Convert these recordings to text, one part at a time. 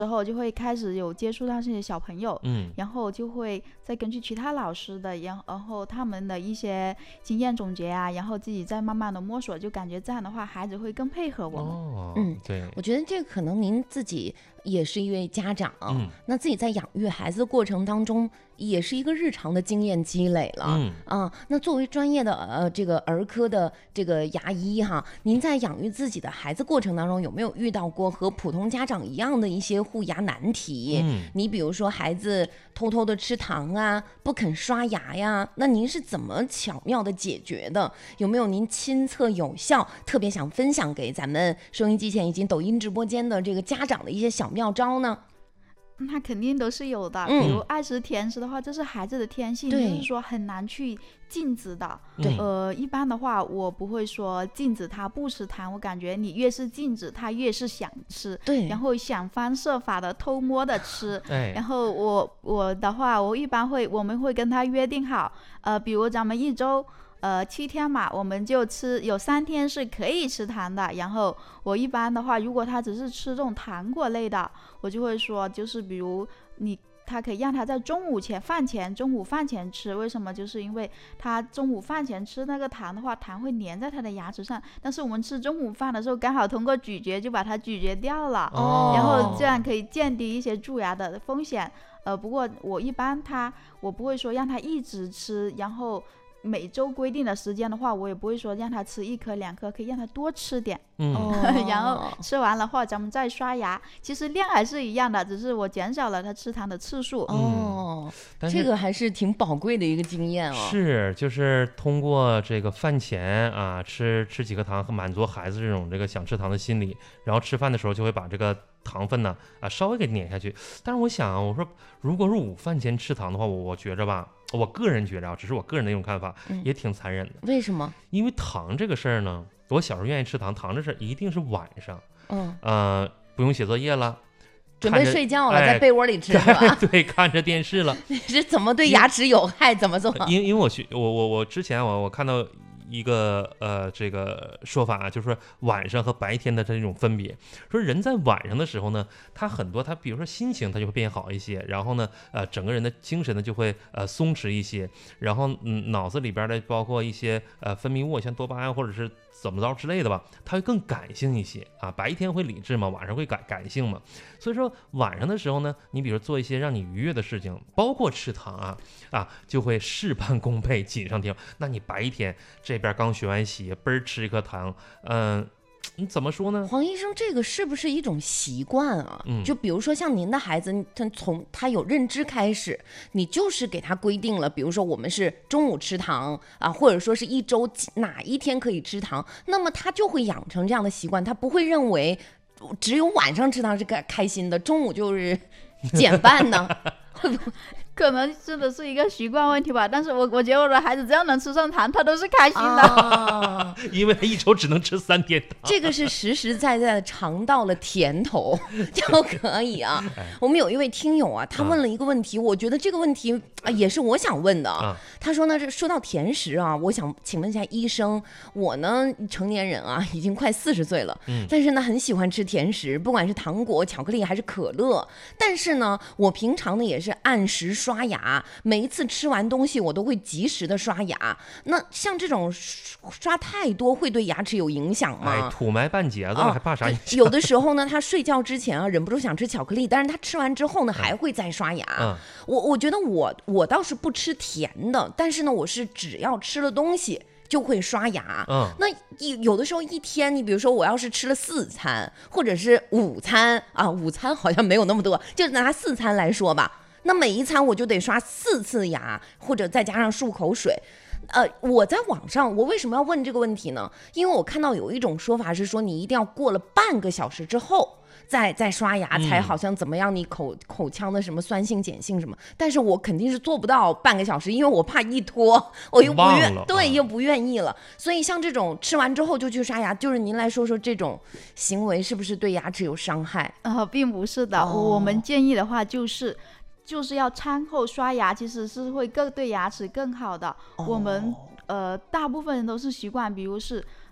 之后就会开始有接触到这些小朋友，然后就会再根据其他老师的，然后他们的一些经验总结啊，然后自己再慢慢的摸索，就感觉这样的话孩子会更配合我们。 对， 我觉得这个可能您自己也是一位家长，那自己在养育孩子的过程当中也是一个日常的经验积累了。那作为专业的这个儿科的这个牙医哈，您在养育自己的孩子过程当中有没有遇到过和普通家长一样的一些护牙难题？你比如说孩子偷偷的吃糖啊，不肯刷牙呀，那您是怎么巧妙的解决的？有没有您亲测有效，特别想分享给咱们收音机前以及抖音直播间的这个家长的一些小妙招呢？ 那肯定都是有的，比如爱吃甜食的话，这是孩子的天性，就是说很难去禁止的。一般的话我不会说禁止他不吃糖，我感觉你越是禁止他越是想吃，然后想方设法的偷摸的吃。然后我的话，我们会跟他约定好，比如咱们一周7天嘛，我们就有3天是可以吃糖的。然后我一般的话，如果他只是吃这种糖果类的，我就会说，就是比如他可以让他在中午饭前吃。为什么？就是因为他中午饭前吃那个糖的话，糖会粘在他的牙齿上，但是我们吃中午饭的时候刚好通过咀嚼就把它咀嚼掉了，然后这样可以降低一些蛀牙的风险。不过我一般我不会说让他一直吃，然后每周规定的时间的话，我也不会说让他吃1颗2颗，可以让他多吃点。然后吃完了后咱们再刷牙，其实量还是一样的，只是我减少了他吃糖的次数。 这个还是挺宝贵的一个经验是，就是通过这个饭前啊吃几颗糖，和满足孩子这个想吃糖的心理，然后吃饭的时候就会把这个糖分呢稍微给碾下去。但是我想我说如果是午饭前吃糖的话，我觉着吧，我个人觉着只是我个人的一种看法，也挺残忍的。 为什么？ 因为糖这个事儿呢，我小时候愿意吃糖这事儿一定是晚上，不用写作业了， 准备睡觉了，在被窝里吃是吧？ 对，看着电视了。 你是怎么对牙齿有害？怎么做？ 因为我之前我看到一个这个说法就是说晚上和白天的这种分别，说人在晚上的时候呢，他比如说心情他就会变好一些，然后呢整个人的精神呢就会松弛一些，然后脑子里边的包括一些分泌物，像多巴胺或者是怎么着之类的吧，它会更感性一些啊。白天会理智嘛，晚上会感性嘛。所以说晚上的时候呢，你比如做一些让你愉悦的事情，包括吃糖就会事半功倍，锦上添花。那你白天这边刚学完习，嘣儿吃1颗糖，你怎么说呢？ 黄医生，这个是不是一种习惯啊？就比如说像您的孩子，从他有认知开始，你就是给他规定了，比如说我们是中午吃糖或者说是一周哪一天可以吃糖，那么他就会养成这样的习惯，他不会认为只有晚上吃糖是开心的，中午就是减半呢？会不会？ 可能真的是一个习惯问题吧，但是我觉得我的孩子只要能吃上糖，他都是开心的。 因为他一周只能吃3天糖， 这个是实实在在的尝到了甜头就可以啊。我们有一位听友他问了一个问题，我觉得这个问题也是我想问的。他说呢，说到甜食我想请问一下医生，我呢成年人已经快40岁了，但是呢很喜欢吃甜食，不管是糖果、巧克力还是可乐，但是呢我平常呢也是按时刷牙，每一次吃完东西我都会及时的刷牙。那像这种刷太多会对牙齿有影响吗？ 土埋半截子了，还怕啥影响？ 有的时候呢他睡觉之前忍不住想吃巧克力，但是他吃完之后呢还会再刷牙。我觉得我倒是不吃甜的，但是呢我是只要吃了东西就会刷牙。那有的时候一天，你比如说我要是吃了4餐或者是午餐午餐好像没有那么多，就拿4餐来说吧，那每一餐我就得刷4次牙，或者再加上漱口水。我在网上，我为什么要问这个问题呢？因为我看到有一种说法是说，你一定要过了半个小时之后再刷牙，才好像怎么样，你口腔的什么酸性碱性什么。但是我肯定是做不到半个小时，因为我怕一拖，我又不又不愿意了。所以像这种吃完之后就去刷牙，就是您来说说这种行为是不是对牙齿有伤害？ 并不是的，我们建议的话就是要餐后刷牙，其实是会对牙齿更好的。我们大部分人都是习惯，比如是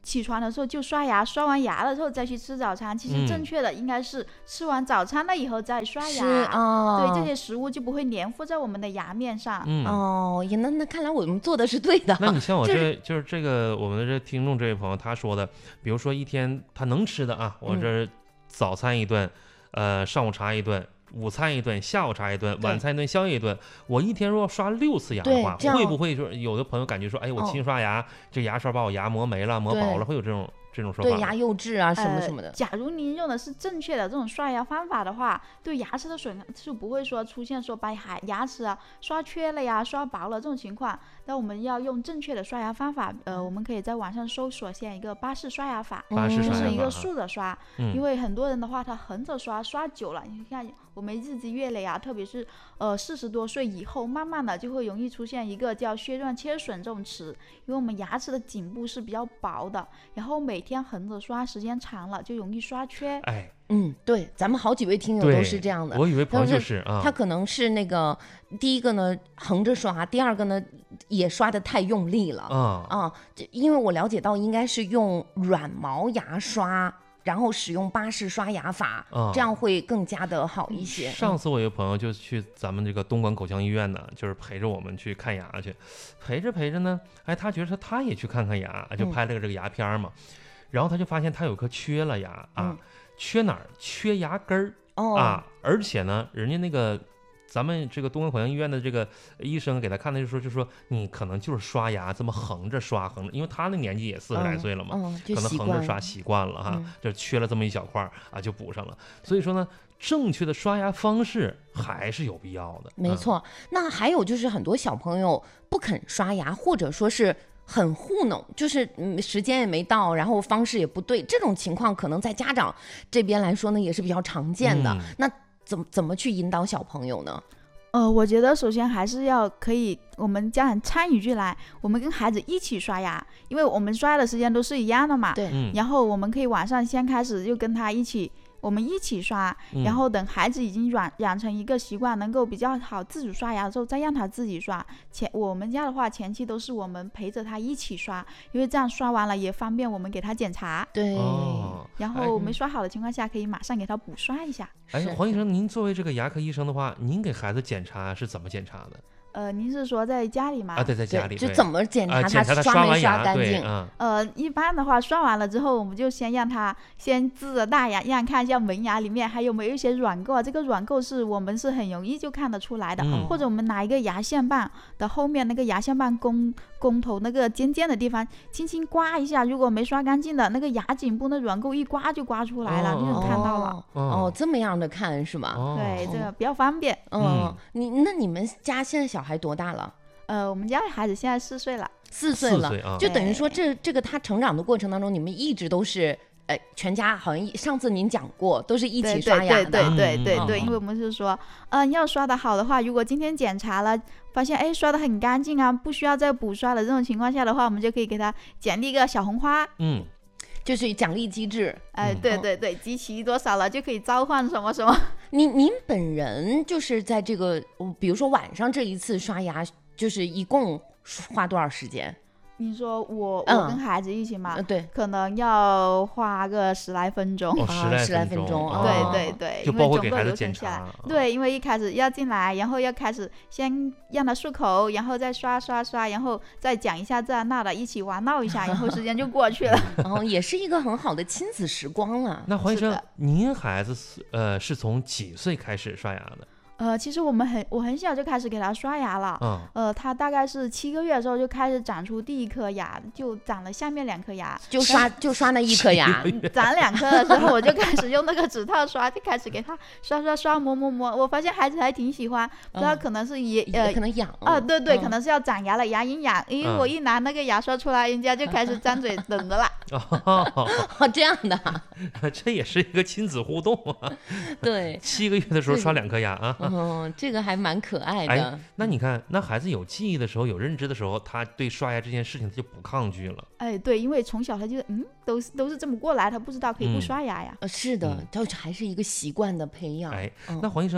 起床的时候就刷牙，刷完牙了之后再去吃早餐。其实正确的应该是吃完早餐了以后再刷牙，对，这些食物就不会粘附在我们的牙面上。 那看来我们做的是对的。 那你像我就是这个我们的这听众这位朋友他说的，比如说一天他能吃的啊，我这早餐一顿，上午茶一顿，午餐一顿，下午茶一顿，晚餐一顿，宵夜一顿。我一天如果刷6次牙的话，会不会说有的朋友感觉说，哎，我勤刷牙，这牙刷把我牙磨没了，磨薄了，会有这种说法？ 对，牙釉质啊什么什么的。 假如您用的是正确的这种刷牙方法的话，对牙齿的损害是不会说出现说把牙齿啊刷缺了呀、刷薄了这种情况。但我们要用正确的刷牙方法，我们可以在网上搜索现一个巴氏刷牙法，就是一个竖着刷。因为很多人的话，他横着刷久了，你看我们日积月累啊，特别是40多岁以后，慢慢的就会容易出现一个叫削断切损这种词，因为我们牙齿的颈部是比较薄的，然后每天横着刷时间长了就容易刷缺。 对，咱们好几位听友都是这样的。 我以为朋友就是他可能是那个第一个呢横着刷，第二个呢也刷得太用力了因为我了解到应该是用软毛牙刷，然后使用巴氏刷牙法，这样会更加的好一些。 上次我有个朋友就去咱们这个东莞口腔医院呢，就是陪着我们去看牙去，陪着呢，哎，他觉得他也去看看牙，就拍了这个牙片嘛，然后他就发现他有颗缺了牙缺哪儿？缺牙根儿而且呢，人家那个咱们这个东莞口腔医院的这个医生给他看的就说你可能就是刷牙这么横着刷，因为他那年纪也40来岁了嘛，可能横着刷习惯了就缺了这么一小块就补上了。所以说呢，正确的刷牙方式还是有必要的。 没错，那还有就是很多小朋友不肯刷牙，或者说是很糊弄，就是时间也没到，然后方式也不对，这种情况可能在家长这边来说呢也是比较常见的。那怎么去引导小朋友呢？ 我觉得首先还是可以我们家长参与进来，我们跟孩子一起刷牙，因为我们刷牙的时间都是一样的嘛。 对， 然后我们可以晚上先开始就跟他我们一起刷，然后等孩子已经养成一个习惯，能够比较好自主刷牙的时候，再让他自己刷。我们家的话，前期都是我们陪着他一起刷，因为这样刷完了也方便我们给他检查。 对， 然后没刷好的情况下，可以马上给他补刷一下。 黄医生，您作为这个牙科医生的话，您给孩子检查是怎么检查的？ 您是说在家里吗？ 对，在家里。 就怎么检查他刷没刷干净？ 一般的话，刷完了之后，我们就先让他支着大牙，让看一下门牙里面还有没有一些软垢这个软垢我们是很容易就看得出来的。或者我们拿一个牙线棒的后面那个牙线棒弓头那个尖尖的地方，轻轻刮一下，如果没刷干净的那个牙颈部那软垢一刮就刮出来了，你就看到了。 这么样的看是吗？ 对，这个比较方便。 那你们家现在小孩多大了？ 我们家的孩子现在4岁了。 4岁了，就等于说这个他成长的过程当中，你们一直都是全家好像上次您讲过，都是一起刷牙的。 对，因为我们是说，要刷得好的话，如果今天检查了发现刷得很干净啊，不需要再补刷的这种情况下的话，我们就可以给他奖励一个小红花。 就是奖励机制。 对，集齐多少了就可以召唤什么什么。 您本人就是在这个比如说晚上这一次刷牙，就是一共花多少时间？ 你说我跟孩子一起嘛？ 对， 可能要花个10来分钟。 10来分钟。 对， 就包括给孩子检查。 对，因为一开始要进来，然后要开始先让他漱口，然后再刷，然后再讲一下这那的，一起玩闹一下，然后时间就过去了。 也是一个很好的亲子时光了。 那黄医生，您孩子是从几岁开始刷牙的？ 其实我很小就开始给他刷牙了。他大概是7个月的时候就开始长出第一颗牙，就长了下面2颗牙， 就刷那一颗牙。 长2颗的时候，我就开始用那个指套刷，就开始给他刷磨。我发现孩子还挺喜欢，不知道可能是可能痒对，可能是要长牙了，牙龈痒。因为我一拿那个牙刷出来，人家就开始张嘴等着了。 这样的， 这也是一个亲子互动啊。 对 ，7个月的时候刷2颗牙啊。 这个还蛮可爱的。 那你看，那孩子有记忆的时候，有认知的时候，他对刷牙这件事情他就不抗拒了。 对，因为从小他就都是这么过来，他不知道可以不刷牙呀。 是的，还是一个习惯的培养。 那黄医生，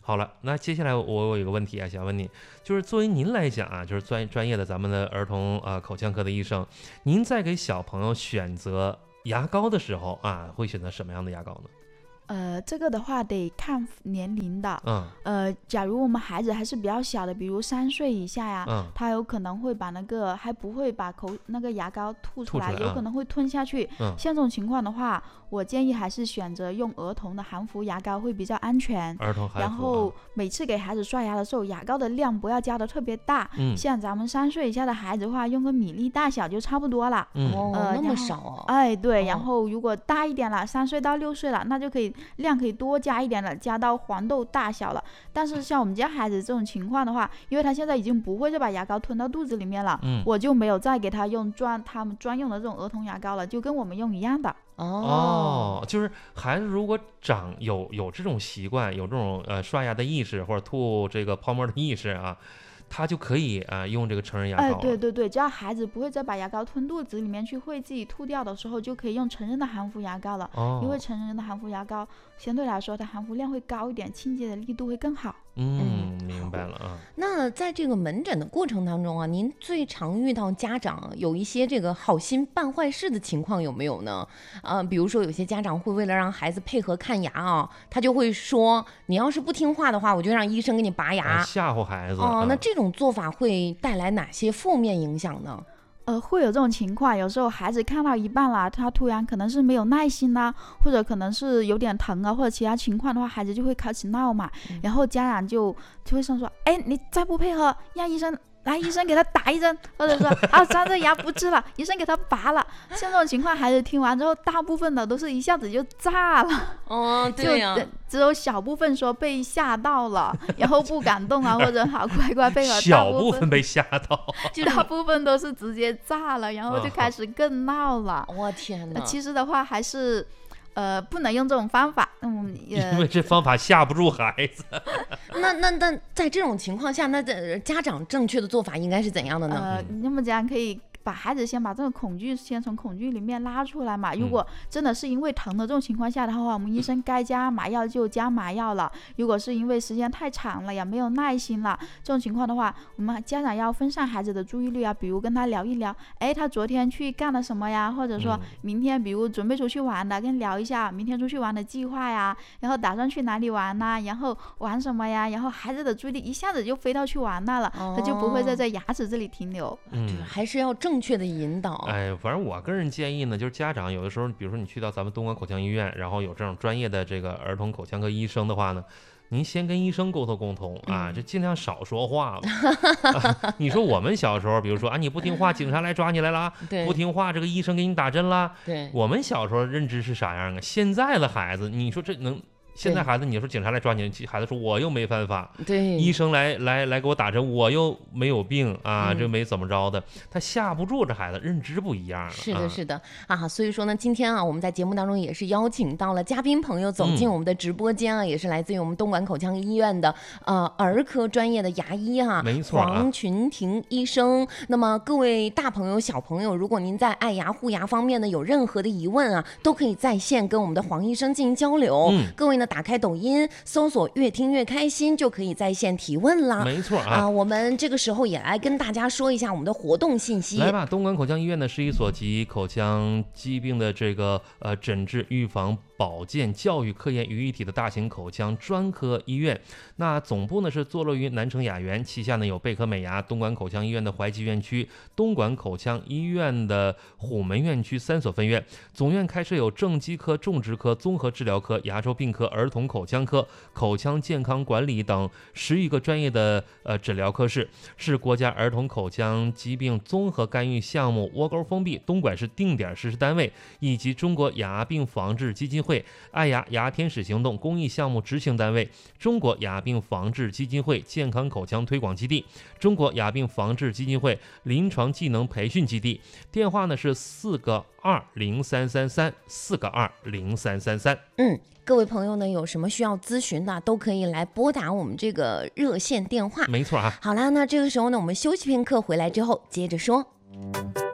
好了，那接下来我有一个问题啊，想问你，就是作为您来讲啊，就是专业的咱们的儿童口腔科的医生，您在给小朋友选择牙膏的时候啊，会选择什么样的牙膏呢？ 这个的话得看年龄的。假如我们孩子还是比较小的，比如3岁以下呀，他有可能会把那个还不会把那个牙膏吐出来，有可能会吞下去。像这种情况的话，我建议还是选择用儿童的含氟牙膏会比较安全。 儿童含氟。 然后每次给孩子刷牙的时候，牙膏的量不要加的特别大。像咱们3岁以下的孩子的话，用个米粒大小就差不多了。 那么少哦。 哎，对。然后如果大一点了，3岁到6岁了，那就可以量可以多加一点了，加到黄豆大小了。但是像我们家孩子这种情况的话，因为他现在已经不会再把牙膏吞到肚子里面了，我就没有再给他用他们专用的这种儿童牙膏了，就跟我们用一样的。 就是孩子如果有这种习惯，有这种刷牙的意识或者吐这个泡沫的意识啊，他就可以用这个成人牙膏。 对对对，只要孩子不会再把牙膏吞肚子里面去，会自己吐掉的时候，就可以用成人的含氟牙膏了。因为成人的含氟牙膏相对来说它含氟量会高一点，清洁的力度会更好。 明白了啊。 那在这个门诊的过程当中啊，您最常遇到家长有一些这个好心办坏事的情况有没有呢？比如说有些家长会为了让孩子配合看牙啊，他就会说你要是不听话的话，我就让医生给你拔牙， 吓唬孩子。 那这种做法会带来哪些负面影响呢？ 会有这种情况，有时候孩子看到一半了，他突然可能是没有耐心啦，或者可能是有点疼啊，或者其他情况的话，孩子就会开始闹嘛，然后家长就会说，你再不配合，让医生来，医生给他打一针，或者说他这牙不治了，医生给他拔了。像这种情况，孩子听完之后，大部分的都是一下子就炸了。 对呀。 就只有小部分说被吓到了，然后不敢动啊，或者好乖乖配合。 小部分被吓到， 大部分都是直接炸了，然后就开始更闹了。 我天哪！ 其实的话还是。不能用这种方法， 因为这方法吓不住孩子。 那在这种情况下，那家长正确的做法应该是怎样的呢？ 那么这样可以把孩子先把这个恐惧先从恐惧里面拉出来嘛。如果真的是因为疼的这种情况下的话，我们医生该加麻药就加麻药了。如果是因为时间太长了也没有耐心了，这种情况的话，我们家长要分散孩子的注意力啊，比如跟他聊一聊，他昨天去干了什么呀，或者说明天比如准备出去玩的，跟聊一下明天出去玩的计划呀，然后打算去哪里玩呐，然后玩什么呀，然后孩子的注意力一下子就飞到去玩那了，他就不会再在牙齿这里停留。 还是要正确的引导。 反正我个人建议呢，就是家长有的时候，比如说你去到咱们东莞口腔医院，然后有这种专业的这个儿童口腔科医生的话呢，您先跟医生沟通啊，就尽量少说话了。你说我们小时候，比如说你不听话，警察来抓你来了，不听话，这个医生给你打针了。我们小时候认知是啥样啊？现在的孩子，你说这能？现在孩子，你说警察来抓你，孩子说我又没犯法，医生来给我打针，我又没有病啊，这没怎么着的，他吓不住这孩子，认知不一样了。 是的所以说呢，今天我们在节目当中也是邀请到了嘉宾朋友走进我们的直播间也是来自于我们东莞口腔医院的儿科专业的牙医没错黄群婷医生。那么各位大朋友小朋友，如果您在爱牙护牙方面呢有任何的疑问都可以在线跟我们的黄医生进行交流。各位呢打开抖音搜索越听越开心，就可以在线提问了。 没错我们这个时候也来跟大家说一下我们的活动信息。 来吧，东莞口腔医院呢是一所集口腔疾病的这个诊治、预防、保健、教育、科研于一体的大型口腔专科医院。那总部呢是坐落于南城雅园，旗下呢有贝壳美牙、东莞口腔医院的怀集院区、东莞口腔医院的虎门院区3所分院。总院开设有正畸科、种植科、综合治疗科、牙周病科、儿童口腔科、口腔健康管理等11个专业的诊疗科室，是国家儿童口腔疾病综合干预项目窝沟封闭东莞市定点实施单位，以及中国牙病防治基金会爱牙牙天使行动公益项目执行单位，中国牙病防治基金会健康口腔推广基地，中国牙病防治基金会临床技能培训基地。电话呢是4个2 0333 4个2 0333。 各位朋友呢有什么需要咨询的都可以来拨打我们这个热线电话。 没错好啦，那这个时候呢我们休息片刻，回来之后接着说。